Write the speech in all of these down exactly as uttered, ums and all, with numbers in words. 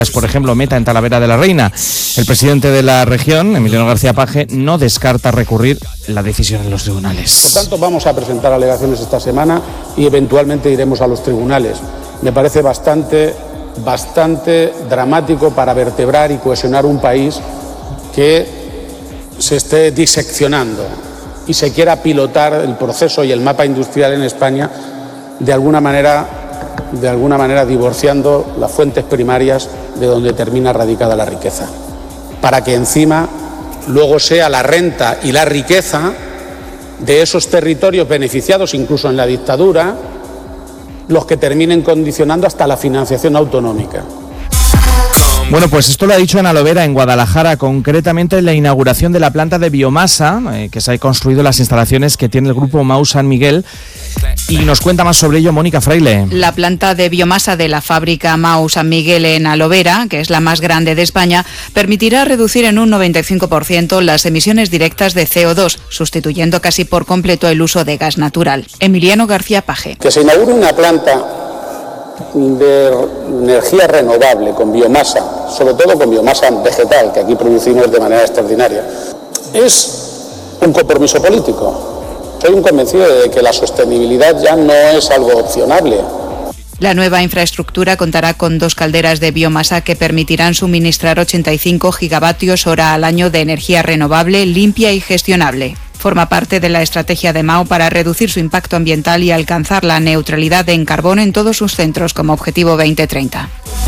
por ejemplo, Meta en Talavera de la Reina. El presidente de la región, Emiliano García Paje, no descarta recurrir la decisión en los tribunales. Por tanto, vamos a presentar alegaciones esta semana y eventualmente iremos a los tribunales. Me parece bastante, bastante dramático para vertebrar y cohesionar un país que se esté diseccionando y se quiera pilotar el proceso y el mapa industrial en España de alguna manera de alguna manera divorciando las fuentes primarias de donde termina radicada la riqueza, para que encima luego sea la renta y la riqueza de esos territorios beneficiados incluso en la dictadura los que terminen condicionando hasta la financiación autonómica. Bueno, pues esto lo ha dicho en Alovera, en Guadalajara, concretamente en la inauguración de la planta de biomasa eh, que se ha construido en las instalaciones que tiene el grupo Mau San Miguel. Y nos cuenta más sobre ello Mónica Fraile. La planta de biomasa de la fábrica Mau San Miguel en Alovera, que es la más grande de España, permitirá reducir en un noventa y cinco por ciento las emisiones directas de C O dos, sustituyendo casi por completo el uso de gas natural. Emiliano García Paje. Que se inaugure una planta de energía renovable con biomasa, sobre todo con biomasa vegetal, que aquí producimos de manera extraordinaria, es un compromiso político. Soy un convencido de que la sostenibilidad ya no es algo opcionable. La nueva infraestructura contará con dos calderas de biomasa que permitirán suministrar ochenta y cinco gigavatios hora al año de energía renovable, limpia y gestionable. Forma parte de la estrategia de Mau para reducir su impacto ambiental y alcanzar la neutralidad en carbono en todos sus centros como objetivo veinte treinta.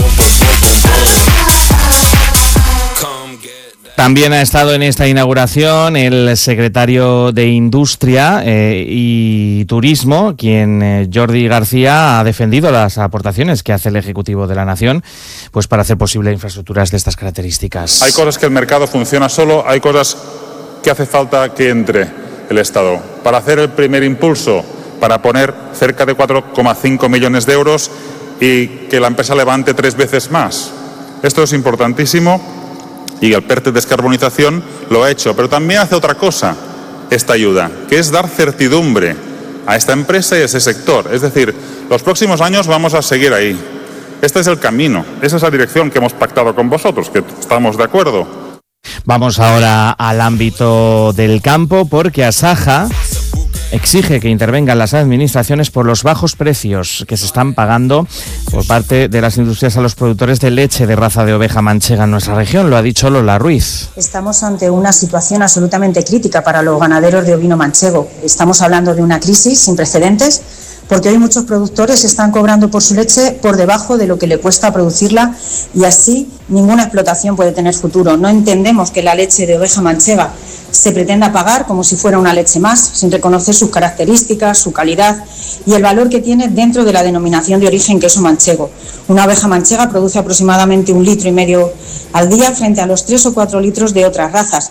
También ha estado en esta inauguración el secretario de Industria eh, y Turismo, quien eh, Jordi García ha defendido las aportaciones que hace el Ejecutivo de la Nación, pues para hacer posible infraestructuras de estas características. Hay cosas que el mercado funciona solo, hay cosas que hace falta que entre el Estado. Para hacer el primer impulso, para poner cerca de cuatro coma cinco millones de euros y que la empresa levante tres veces más. Esto es importantísimo. Y el PERTE de descarbonización lo ha hecho, pero también hace otra cosa, esta ayuda, que es dar certidumbre a esta empresa y a ese sector. Es decir, los próximos años vamos a seguir ahí. Este es el camino, esa es la dirección que hemos pactado con vosotros, que estamos de acuerdo. Vamos ahora al ámbito del campo, porque Asaja exige que intervengan las administraciones por los bajos precios que se están pagando por parte de las industrias a los productores de leche de raza de oveja manchega en nuestra región. Lo ha dicho Lola Ruiz. Estamos ante una situación absolutamente crítica para los ganaderos de ovino manchego. Estamos hablando de una crisis sin precedentes, porque hoy muchos productores están cobrando por su leche por debajo de lo que le cuesta producirla y así ninguna explotación puede tener futuro. No entendemos que la leche de oveja manchega se pretenda pagar como si fuera una leche más, sin reconocer sus características, su calidad y el valor que tiene dentro de la denominación de origen queso manchego. Una oveja manchega produce aproximadamente un litro y medio al día frente a los tres o cuatro litros de otras razas.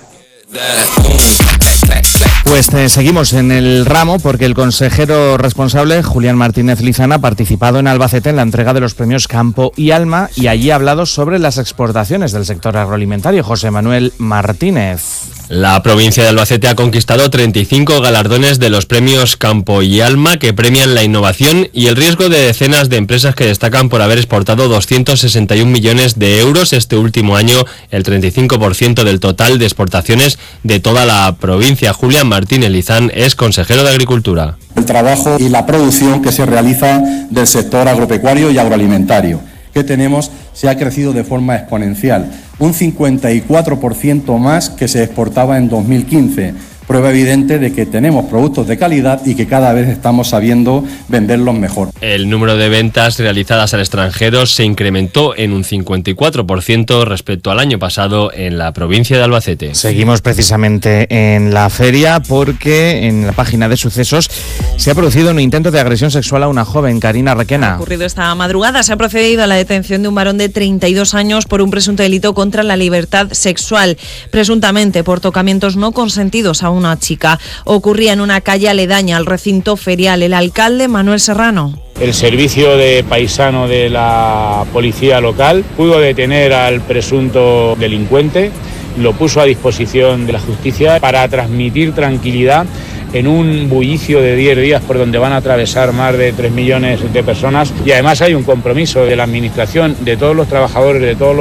Pues eh, seguimos en el ramo porque el consejero responsable, Julián Martínez Lizana, ha participado en Albacete en la entrega de los premios Campo y Alma y allí ha hablado sobre las exportaciones del sector agroalimentario. José Manuel Martínez. La provincia de Albacete ha conquistado treinta y cinco galardones de los premios Campo y Alma que premian la innovación y el riesgo de decenas de empresas que destacan por haber exportado doscientos sesenta y un millones de euros este último año, el treinta y cinco por ciento del total de exportaciones de toda la provincia. Julián Martínez Lizán es consejero de Agricultura. El trabajo y la producción que se realiza del sector agropecuario y agroalimentario que tenemos se ha crecido de forma exponencial, un cincuenta y cuatro por ciento más que se exportaba en dos mil quince. Prueba evidente de que tenemos productos de calidad y que cada vez estamos sabiendo venderlos mejor. El número de ventas realizadas al extranjero se incrementó en un cincuenta y cuatro por ciento respecto al año pasado en la provincia de Albacete. Seguimos precisamente en la feria porque en la página de sucesos se ha producido un intento de agresión sexual a una joven, Karina Requena. Ha ocurrido esta madrugada. Se ha procedido a la detención de un varón de treinta y dos años por un presunto delito contra la libertad sexual, presuntamente por tocamientos no consentidos a una chica. Ocurría en una calle aledaña al recinto ferial. El alcalde Manuel Serrano. El servicio de paisano de la policía local pudo detener al presunto delincuente, lo puso a disposición de la justicia para transmitir tranquilidad en un bullicio de diez días por donde van a atravesar más de tres millones de personas, y además hay un compromiso de la Administración, de todos los trabajadores, de todos los